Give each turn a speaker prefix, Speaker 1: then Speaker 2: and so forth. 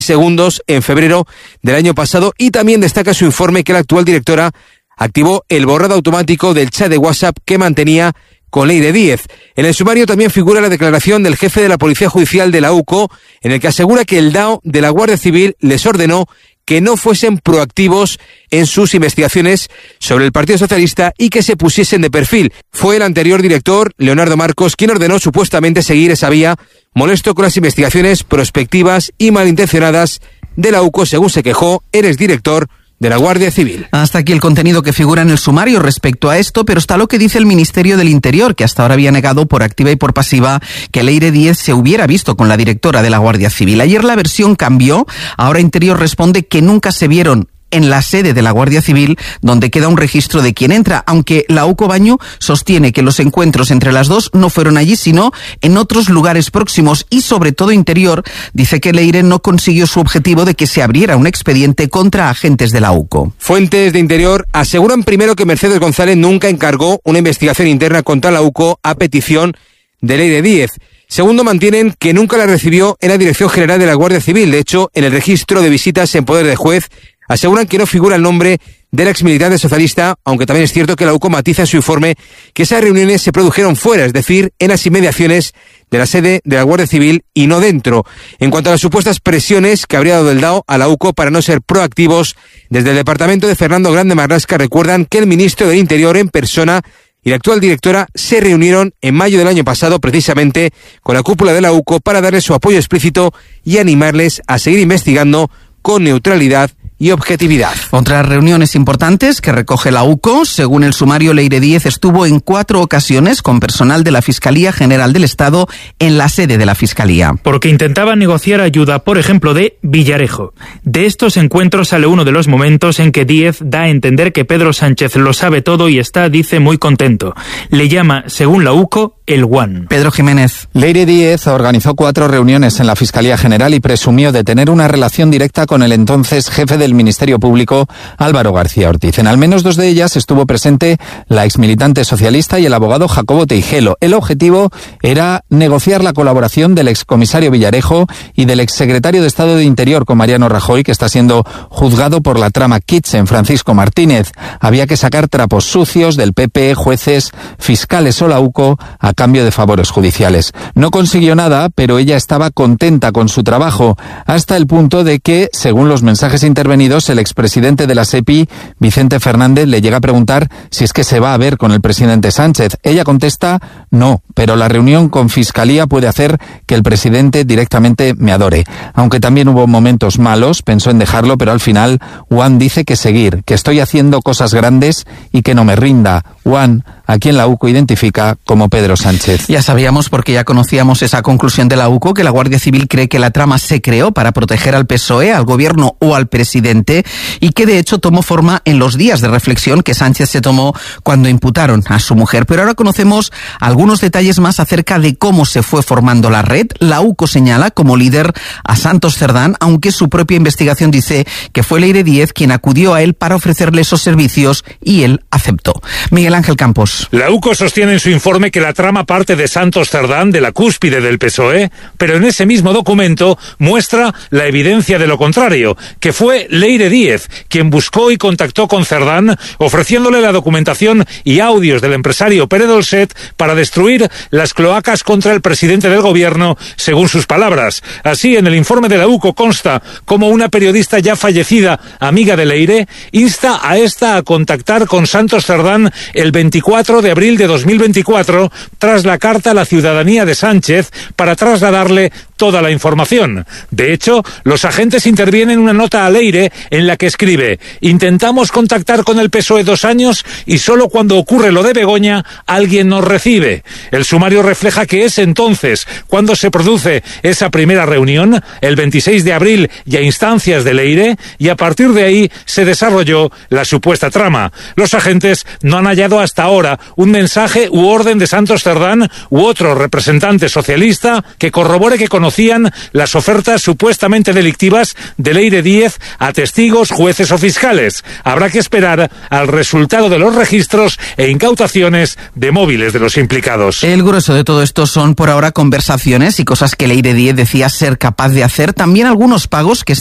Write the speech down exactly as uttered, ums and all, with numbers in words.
Speaker 1: segundos en febrero del año pasado, y también destaca su informe que la actual directora activó el borrado automático del chat de WhatsApp que mantenía con Leire Díez. En el sumario también figura la declaración del jefe de la Policía Judicial de la U C O, en el que asegura que el D A O de la Guardia Civil les ordenó que no fuesen proactivos en sus investigaciones sobre el Partido Socialista y que se pusiesen de perfil. Fue el anterior director, Leonardo Marcos, quien ordenó supuestamente seguir esa vía, molesto con las investigaciones prospectivas y malintencionadas de la U C O, según se quejó el exdirector de la Guardia Civil.
Speaker 2: Hasta aquí el contenido que figura en el sumario respecto a esto, pero está lo que dice el Ministerio del Interior, que hasta ahora había negado por activa y por pasiva que Leire Díez se hubiera visto con la directora de la Guardia Civil. Ayer la versión cambió, ahora Interior responde que nunca se vieron en la sede de la Guardia Civil, donde queda un registro de quien entra, aunque la U C O Baño sostiene que los encuentros entre las dos no fueron allí, sino en otros lugares próximos, y sobre todo Interior dice que Leire no consiguió su objetivo de que se abriera un expediente contra agentes de la U C O.
Speaker 1: Fuentes de Interior aseguran primero que Mercedes González nunca encargó una investigación interna contra la U C O a petición de Leire Díez. Segundo, mantienen que nunca la recibió en la Dirección General de la Guardia Civil. De hecho, en el registro de visitas en poder de juez aseguran que no figura el nombre del exmilitante socialista, aunque también es cierto que la U C O matiza en su informe que esas reuniones se produjeron fuera, es decir, en las inmediaciones de la sede de la Guardia Civil y no dentro. En cuanto a las supuestas presiones que habría dado el D A O a la U C O para no ser proactivos, desde el departamento de Fernando Grande Marlasca recuerdan que el ministro del Interior en persona y la actual directora se reunieron en mayo del año pasado precisamente con la cúpula de la U C O para darles su apoyo explícito y animarles a seguir investigando con neutralidad y objetividad.
Speaker 2: Otras reuniones importantes que recoge la U C O, según el sumario, Leire Díez estuvo en cuatro ocasiones con personal de la Fiscalía General del Estado en la sede de la Fiscalía.
Speaker 3: Porque intentaba negociar ayuda, por ejemplo, de Villarejo. De estos encuentros sale uno de los momentos en que Díez da a entender que Pedro Sánchez lo sabe todo y está, dice, muy contento. Le llama, según la U C O, el One.
Speaker 2: Pedro Jiménez.
Speaker 4: Leire Díez organizó cuatro reuniones en la Fiscalía General y presumió de tener una relación directa con el entonces jefe del Ministerio Público, Álvaro García Ortiz. En al menos dos de ellas estuvo presente la exmilitante socialista y el abogado Jacobo Teijelo. El objetivo era negociar la colaboración del excomisario Villarejo y del exsecretario de Estado de Interior con Mariano Rajoy, que está siendo juzgado por la trama Kitchen, Francisco Martínez. Había que sacar trapos sucios del P P, jueces, fiscales o la U C O a cambio de favores judiciales. No consiguió nada, pero ella estaba contenta con su trabajo, hasta el punto de que, según los mensajes intervenidos, el expresidente de la SEPI, Vicente Fernández, le llega a preguntar si es que se va a ver con el presidente Sánchez. Ella contesta, no, pero la reunión con Fiscalía puede hacer que el presidente directamente me adore. Aunque también hubo momentos malos, pensó en dejarlo, pero al final Juan dice que seguir, que estoy haciendo cosas grandes y que no me rinda. Juan, a quien la U C O identifica como Pedro Sánchez.
Speaker 2: Ya sabíamos, porque ya conocíamos esa conclusión de la U C O, que la Guardia Civil cree que la trama se creó para proteger al P S O E, al gobierno o al presidente, y que de hecho tomó forma en los días de reflexión que Sánchez se tomó cuando imputaron a su mujer. Pero ahora conocemos algunos detalles más acerca de cómo se fue formando la red. La U C O señala como líder a Santos Cerdán, aunque su propia investigación dice que fue Leire Díez quien acudió a él para ofrecerle esos servicios y él aceptó. Miguel Ángel Campos.
Speaker 5: La U C O sostiene en su informe que la trama parte de Santos Cerdán, de la cúspide del P S O E, pero en ese mismo documento muestra la evidencia de lo contrario, que fue Leire Díez quien buscó y contactó con Cerdán, ofreciéndole la documentación y audios del empresario Pere Dolcet para destruir las cloacas contra el presidente del gobierno, según sus palabras. Así, en el informe de la U C O consta como una periodista ya fallecida, amiga de Leire, insta a esta a contactar con Santos Cerdán el veinticuatro de abril de dos mil veinticuatro, tras la carta a la ciudadanía de Sánchez, para trasladarle toda la información. De hecho, los agentes intervienen en una nota a Leire en la que escribe: intentamos contactar con el P S O E dos años y solo cuando ocurre lo de Begoña alguien nos recibe. El sumario refleja que es entonces cuando se produce esa primera reunión, el veintiséis de abril, y a instancias de Leire, y a partir de ahí se desarrolló la supuesta trama. Los agentes no han hallado hasta ahora un mensaje u orden de Santos Cerdán u otro representante socialista que corrobore que conocía conocían las ofertas supuestamente delictivas de Leire Díez a testigos, jueces o fiscales. Habrá que esperar al resultado de los registros e incautaciones de móviles de los implicados.
Speaker 2: El grueso de todo esto son por ahora conversaciones y cosas que Leire Díez decía ser capaz de hacer, también algunos pagos que